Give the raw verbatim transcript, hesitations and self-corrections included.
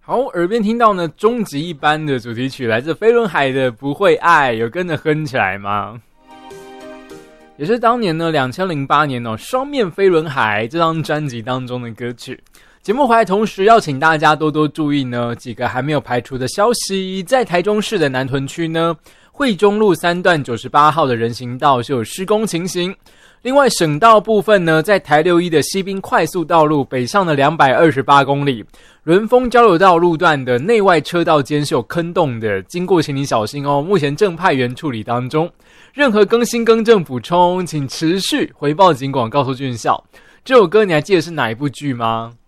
好，耳边听到呢终极一班的主题曲，来自飞轮海的《不会爱》，有跟着哼起来吗？也是当年呢二零零八年哦双面飞轮海这张专辑当中的歌曲。节目回来同时要请大家多多注意呢几个还没有排除的消息。在台中市的南屯区呢，惠中路三段九十八号的人行道是有施工情形。另外省道部分呢，在台六一的西滨快速道路北上的两百二十八公里，伦丰交流道路段的内外车道间是有坑洞的，经过请你小心哦，目前正派员处理当中。任何更新更正补充请持续回报警广告诉军校。这首歌你还记得是哪一部剧吗？